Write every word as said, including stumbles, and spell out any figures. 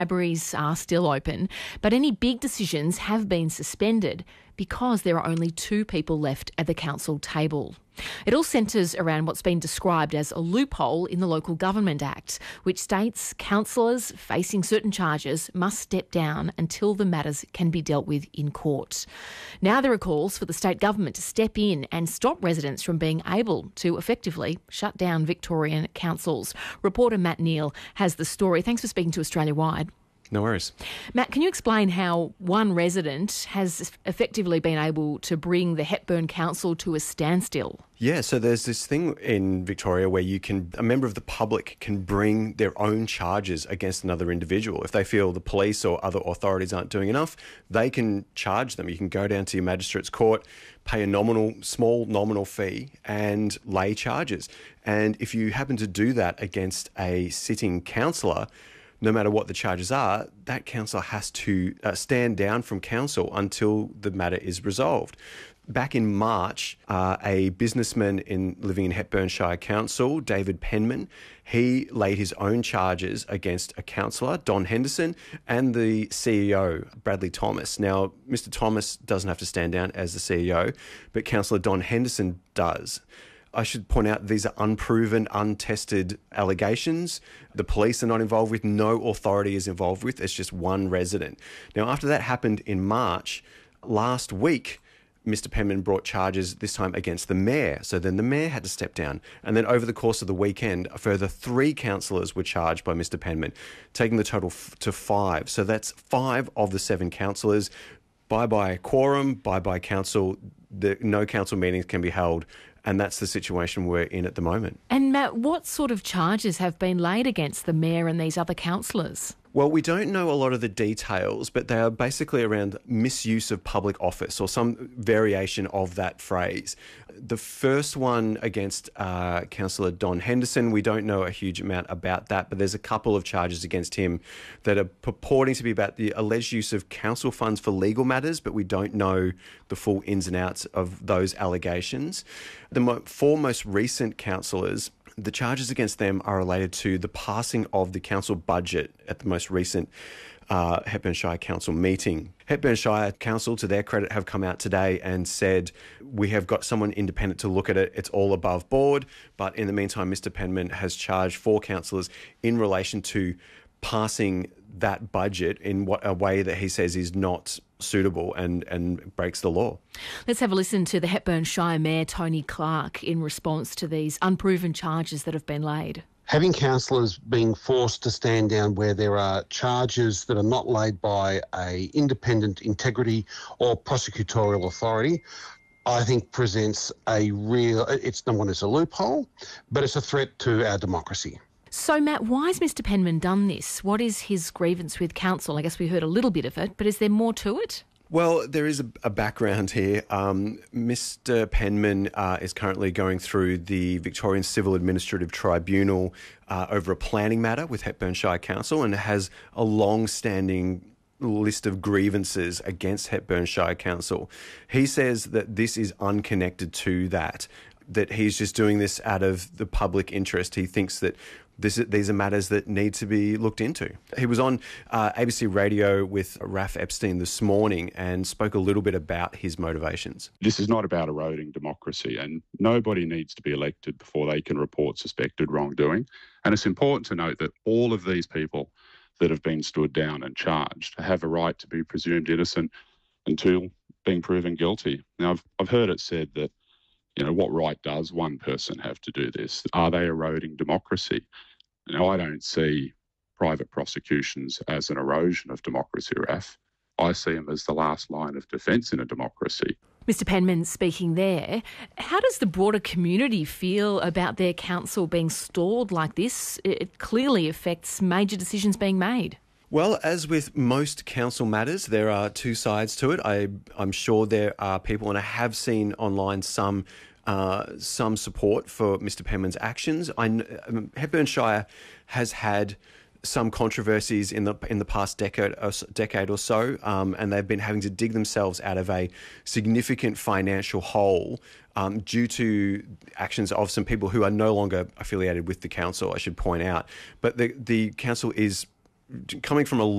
Libraries are still open, but any big decisions have been suspended because there are only two people left at the council table. It all centres around what's been described as a loophole in the Local Government Act, which states councillors facing certain charges must step down until the matters can be dealt with in court. Now there are calls for the state government to step in and stop residents from being able to effectively shut down Victorian councils. Reporter Matt Neal has the story. Thanks for speaking to Australia Wide. No worries. Matt, can you explain how one resident has effectively been able to bring the Hepburn Council to a standstill? Yeah, so there's this thing in Victoria where you can, a member of the public can bring their own charges against another individual. If they feel the police or other authorities aren't doing enough, they can charge them. You can go down to your magistrate's court, pay a nominal, small nominal fee and lay charges. And if you happen to do that against a sitting councillor, no matter what the charges are, that councillor has to uh, stand down from council until the matter is resolved. Back in March, uh, a businessman in living in Hepburn Shire Council, David Penman, he laid his own charges against a councillor, Don Henderson, and the C E O, Bradley Thomas. Now, Mister Thomas doesn't have to stand down as the C E O, but Councillor Don Henderson does. I should point out these are unproven, untested allegations. The police are not involved with, no authority is involved with. It's just one resident. Now, after that happened in March, last week, Mister Penman brought charges, this time against the mayor. So then the mayor had to step down. And then over the course of the weekend, a further three councillors were charged by Mister Penman, taking the total f- to five. So that's five of the seven councillors. Bye-bye quorum, bye-bye council. The, no council meetings can be held. And that's the situation we're in at the moment. And Matt, what sort of charges have been laid against the mayor and these other councillors? Well, we don't know a lot of the details, but they are basically around misuse of public office or some variation of that phrase. The first one against uh, Councillor Don Henderson, we don't know a huge amount about that, but there's a couple of charges against him that are purporting to be about the alleged use of council funds for legal matters, but we don't know the full ins and outs of those allegations. The mo- four most recent councillors, the charges against them are related to the passing of the council budget at the most recent uh, Hepburn Shire Council meeting. Hepburn Shire Council, to their credit, have come out today and said, we have got someone independent to look at it. It's all above board. But in the meantime, Mister Penman has charged four councillors in relation to passing that budget in what a way that he says is not suitable and, and breaks the law. Let's have a listen to the Hepburn Shire Mayor, Tony Clark, in response to these unproven charges that have been laid. Having councillors being forced to stand down where there are charges that are not laid by a independent integrity or prosecutorial authority, I think presents a real, it's not one as a loophole, but it's a threat to our democracy. So, Matt, why has Mister Penman done this? What is his grievance with council? I guess we heard a little bit of it, but is there more to it? Well, there is a, a background here. Um, Mister Penman uh, is currently going through the Victorian Civil Administrative Tribunal uh, over a planning matter with Hepburn Shire Council and has a long-standing list of grievances against Hepburn Shire Council. He says that this is unconnected to that, that he's just doing this out of the public interest. He thinks that This, these are matters that need to be looked into. He was on uh, A B C Radio with Raph Epstein this morning and spoke a little bit about his motivations. This is not about eroding democracy, and nobody needs to be elected before they can report suspected wrongdoing. And it's important to note that all of these people that have been stood down and charged have a right to be presumed innocent until being proven guilty. Now, I've, I've heard it said that, you know, what right does one person have to do this? Are they eroding democracy? Now, I don't see private prosecutions as an erosion of democracy, Raf. I see them as the last line of defence in a democracy. Mister Penman speaking there. How does the broader community feel about their council being stalled like this? It clearly affects major decisions being made. Well, as with most council matters, there are two sides to it. I, I'm sure there are people, and I have seen online some uh, some support for Mister Penman's actions. I, um, Hepburn Shire has had some controversies in the in the past decade or, decade or so, um, and they've been having to dig themselves out of a significant financial hole um, due to actions of some people who are no longer affiliated with the council, I should point out. But the the council is coming from a